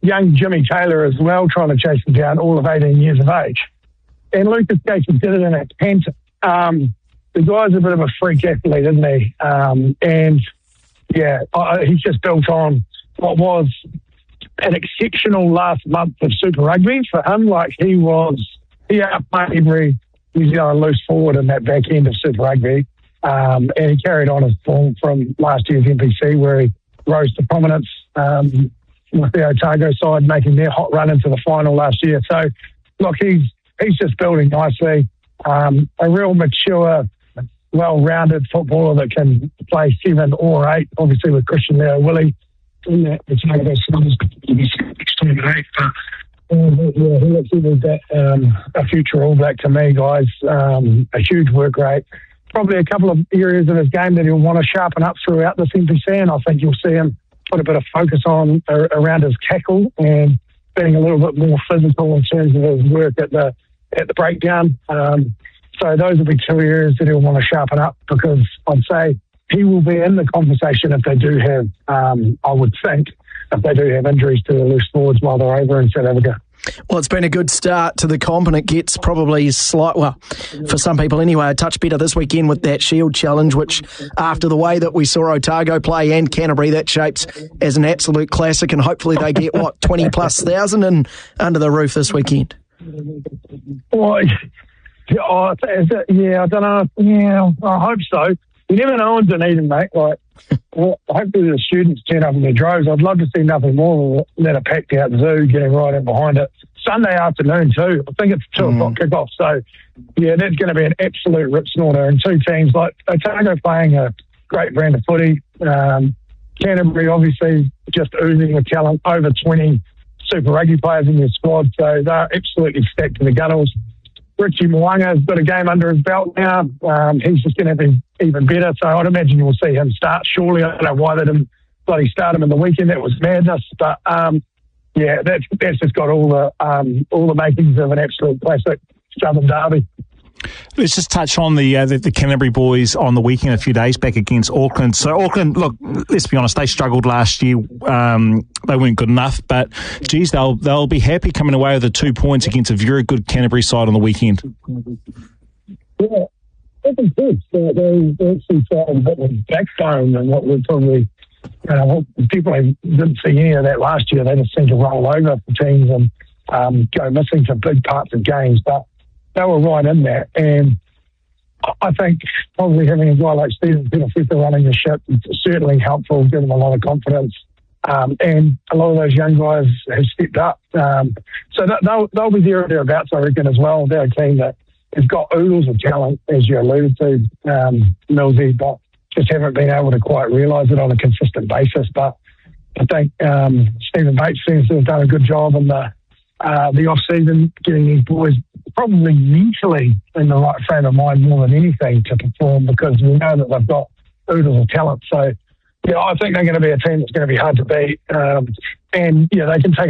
young Jimmy Taylor as well, trying to chase him down, all of 18 years of age. And Lucas Casey did it in a canter. The guy's a bit of a freak athlete, isn't he? He's just built on what was an exceptional last month of Super Rugby for him. Like he outplayed every New Zealand loose forward in that back end of Super Rugby. And he carried on his form from last year's NPC, where he rose to prominence with the Otago side, making their hot run into the final last year. So, look, he's just building nicely. A real mature, well-rounded footballer that can play 7 or 8, obviously with Christian Leo-Willie in that Otago side. He's 16 and 8, but he looks a future All Black to me, guys. A huge work rate. Probably a couple of areas of his game that he'll want to sharpen up throughout this NPC, and I think you'll see him put a bit of focus on around his tackle and being a little bit more physical in terms of his work at the breakdown. So those will be 2 areas that he'll want to sharpen up, because I'd say he will be in the conversation if they do have, I would think, if they do have injuries to the loose forwards while they're over in South Africa. Well, it's been a good start to the comp, and it gets probably for some people anyway, a touch better this weekend with that Shield Challenge, which after the way that we saw Otago play and Canterbury, that shapes as an absolute classic, and hopefully they get, 20,000+ in under the roof this weekend. Well, I don't know. Yeah, I hope so. You never know in Dunedin, mate. Hopefully the students turn up in their droves. I'd love to see nothing more than a packed out zoo getting right in behind it. Sunday afternoon too. I think it's 2 o'clock kickoff. So, yeah, that's going to be an absolute rip snorter. And 2 teams like Otago playing a great brand of footy. Canterbury obviously just oozing with talent. Over 20 Super Rugby players in their squad. So they're absolutely stacked to the gunnels. Richie Mo'unga's got a game under his belt now. He's just going to be even better. So I'd imagine you'll see him start shortly. I don't know why they didn't bloody start him in the weekend. That was madness. But that's just got all the makings of an absolute classic Southern derby. Let's just touch on the Canterbury boys on the weekend a few days back against Auckland. So Auckland, look, let's be honest, they struggled last year. They weren't good enough, but geez, they'll be happy coming away with the 2 points against a very good Canterbury side on the weekend. Yeah, I think they actually started a bit of backbone and what we're probably, people didn't see any of that last year. They just seemed to roll over for teams and go missing for big parts of games, but they were right in there. And I think probably having a guy like Stephen Petafeta running the ship is certainly helpful, give them a lot of confidence. And a lot of those young guys have stepped up. So they'll be there or thereabouts, I reckon, as well. They're a team that has got oodles of talent, as you alluded to, Millsy, but just haven't been able to quite realise it on a consistent basis. But I think Stephen Bates seems to have done a good job in the off-season, getting these boys probably mentally in the right frame of mind more than anything to perform, because we know that they've got oodles of talent. So, I think they're going to be a team that's going to be hard to beat. And, they can take